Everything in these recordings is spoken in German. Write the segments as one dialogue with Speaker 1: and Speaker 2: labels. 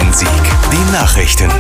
Speaker 1: Sieg. Die Nachrichten.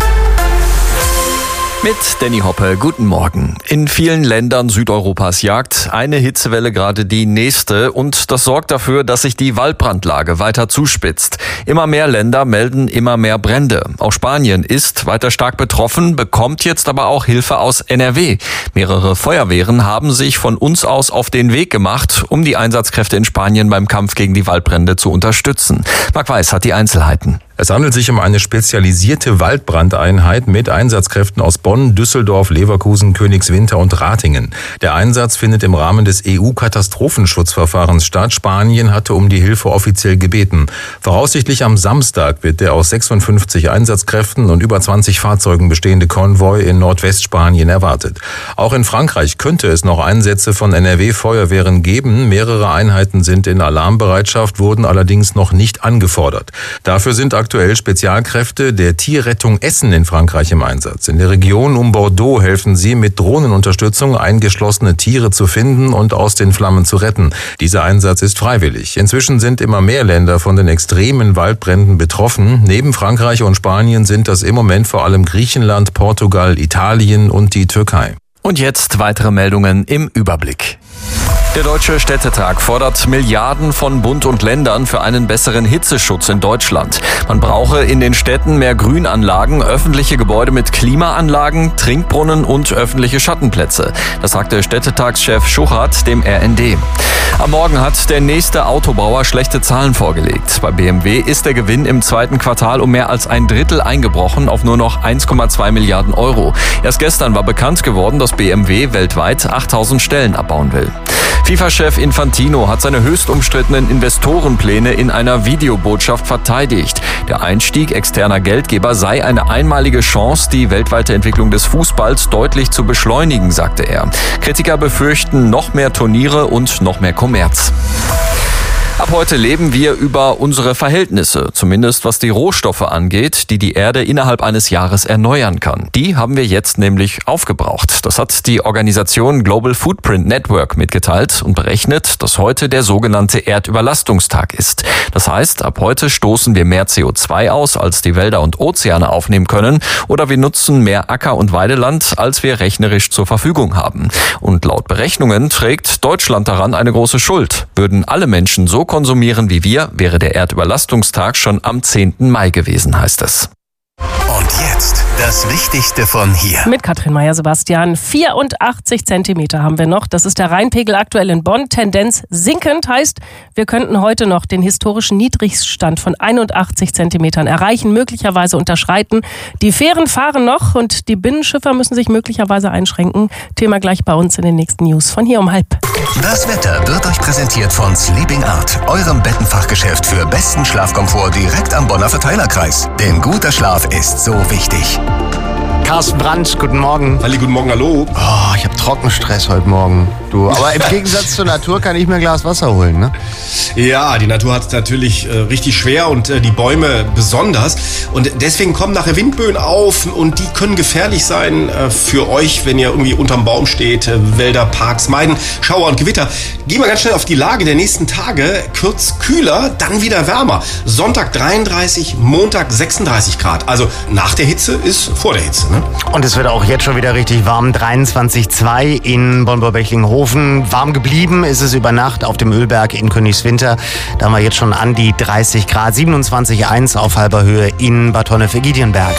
Speaker 2: Mit Danny Hoppe, guten Morgen. In vielen Ländern Südeuropas jagt eine Hitzewelle gerade die nächste und das sorgt dafür, dass sich die Waldbrandlage weiter zuspitzt. Immer mehr Länder melden immer mehr Brände. Auch Spanien ist weiter stark betroffen, bekommt jetzt aber auch Hilfe aus NRW. Mehrere Feuerwehren haben sich von uns aus auf den Weg gemacht, um die Einsatzkräfte in Spanien beim Kampf gegen die Waldbrände zu unterstützen. Marc Weiß hat die Einzelheiten.
Speaker 3: Es handelt sich um eine spezialisierte Waldbrandeinheit mit Einsatzkräften aus Bonn, Düsseldorf, Leverkusen, Königswinter und Ratingen. Der Einsatz findet im Rahmen des EU-Katastrophenschutzverfahrens statt. Spanien hatte um die Hilfe offiziell gebeten. Voraussichtlich am Samstag wird der aus 56 Einsatzkräften und über 20 Fahrzeugen bestehende Konvoi in Nordwestspanien erwartet. Auch in Frankreich könnte es noch Einsätze von NRW-Feuerwehren geben. Mehrere Einheiten sind in Alarmbereitschaft, wurden allerdings noch nicht angefordert. Dafür sind aktuell Spezialkräfte der Tierrettung Essen in Frankreich im Einsatz. In der Region um Bordeaux helfen sie mit Drohnenunterstützung, eingeschlossene Tiere zu finden und aus den Flammen zu retten. Dieser Einsatz ist freiwillig. Inzwischen sind immer mehr Länder von den extremen Waldbränden betroffen. Neben Frankreich und Spanien sind das im Moment vor allem Griechenland, Portugal, Italien und die Türkei.
Speaker 2: Und jetzt weitere Meldungen im Überblick. Der Deutsche Städtetag fordert Milliarden von Bund und Ländern für einen besseren Hitzeschutz in Deutschland. Man brauche in den Städten mehr Grünanlagen, öffentliche Gebäude mit Klimaanlagen, Trinkbrunnen und öffentliche Schattenplätze. Das sagte Städtetagschef Schuchart dem RND. Am Morgen hat der nächste Autobauer schlechte Zahlen vorgelegt. Bei BMW ist der Gewinn im zweiten Quartal um mehr als ein Drittel eingebrochen auf nur noch 1,2 Milliarden Euro. Erst gestern war bekannt geworden, dass BMW weltweit 8000 Stellen abbauen will. FIFA-Chef Infantino hat seine höchst umstrittenen Investorenpläne in einer Videobotschaft verteidigt. Der Einstieg externer Geldgeber sei eine einmalige Chance, die weltweite Entwicklung des Fußballs deutlich zu beschleunigen, sagte er. Kritiker befürchten noch mehr Turniere und noch mehr Kommerz. Ab heute leben wir über unsere Verhältnisse, zumindest was die Rohstoffe angeht, die die Erde innerhalb eines Jahres erneuern kann. Die haben wir jetzt nämlich aufgebraucht. Das hat die Organisation Global Footprint Network mitgeteilt und berechnet, dass heute der sogenannte Erdüberlastungstag ist. Das heißt, ab heute stoßen wir mehr CO2 aus, als die Wälder und Ozeane aufnehmen können, oder wir nutzen mehr Acker- und Weideland, als wir rechnerisch zur Verfügung haben. Und laut Berechnungen trägt Deutschland daran eine große Schuld. Würden alle Menschen so konsumieren wie wir, wäre der Erdüberlastungstag schon am 10. Mai gewesen, heißt es.
Speaker 1: Und jetzt das Wichtigste von hier.
Speaker 4: Mit Katrin Meyer-Sebastian. 84 Zentimeter haben wir noch. Das ist der Rheinpegel aktuell in Bonn. Tendenz sinkend heißt, wir könnten heute noch den historischen Niedrigstand von 81 Zentimetern erreichen, möglicherweise unterschreiten. Die Fähren fahren noch und die Binnenschiffer müssen sich möglicherweise einschränken. Thema gleich bei uns in den nächsten News von hier um 12:30.
Speaker 1: Das Wetter wird euch präsentiert von Sleeping Art, eurem Bettenfachgeschäft für besten Schlafkomfort direkt am Bonner Verteilerkreis. Denn guter Schlaf ist so wichtig.
Speaker 5: Carsten Brandt, guten Morgen.
Speaker 6: Halli, guten Morgen, hallo.
Speaker 5: Oh, ich habe Trockenstress heute Morgen. Du, aber im Gegensatz zur Natur kann ich mir ein Glas Wasser holen, ne?
Speaker 6: Ja, die Natur hat es natürlich richtig schwer und die Bäume besonders. Und deswegen kommen nachher Windböen auf und die können gefährlich sein für euch, wenn ihr irgendwie unterm Baum steht. Wälder, Parks meiden, Schauer und Gewitter. Gehen wir ganz schnell auf die Lage der nächsten Tage. Kurz kühler, dann wieder wärmer. Sonntag 33, Montag 36 Grad. Also nach der Hitze ist vor der Hitze, ne?
Speaker 5: Und es wird auch jetzt schon wieder richtig warm. 23,2 in Bonn-Borbeckling-Hofen. Warm geblieben ist es über Nacht auf dem Ölberg in Königswinter. Da haben wir jetzt schon an die 30 Grad. 27,1 auf halber Höhe in Bad Honnef-Egidionberg.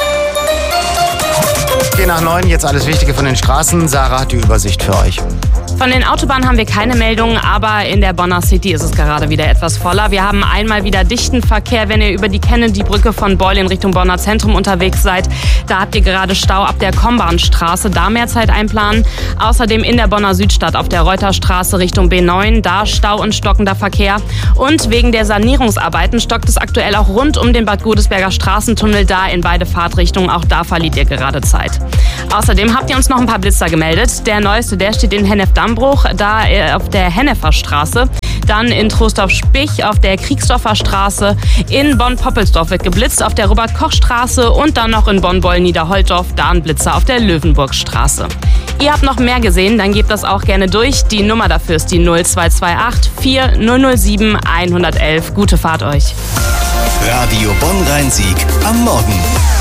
Speaker 5: Nach 9, jetzt alles Wichtige von den Straßen. Sarah hat die Übersicht für euch.
Speaker 7: Von den Autobahnen haben wir keine Meldungen, aber in der Bonner City ist es gerade wieder etwas voller. Wir haben einmal wieder dichten Verkehr, wenn ihr über die Kennedy-Brücke von Beul in Richtung Bonner Zentrum unterwegs seid. Da habt ihr gerade Stau ab der Kombahnstraße, da mehr Zeit einplanen. Außerdem in der Bonner Südstadt auf der Reuterstraße Richtung B9, da Stau und stockender Verkehr. Und wegen der Sanierungsarbeiten stockt es aktuell auch rund um den Bad Godesberger Straßentunnel, da in beide Fahrtrichtungen. Auch da verliert ihr gerade Zeit. Außerdem habt ihr uns noch ein paar Blitzer gemeldet. Der neueste, der steht in Hennef-Dammbruch, da auf der Hennefer Straße. Dann in Trostorf-Spich auf der Kriegsdorfer Straße. In Bonn-Poppelsdorf wird geblitzt auf der Robert-Koch-Straße. Und dann noch in Bonn-Beul-Niederholtorf, da ein Blitzer auf der Löwenburg-Straße. Ihr habt noch mehr gesehen, dann gebt das auch gerne durch. Die Nummer dafür ist die 0228 4007 111. Gute Fahrt euch.
Speaker 1: Radio Bonn-Rhein-Sieg am Morgen.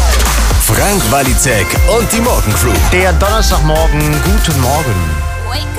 Speaker 1: Frank Walizek und die Morgencrew.
Speaker 5: Der Donnerstagmorgen, guten Morgen.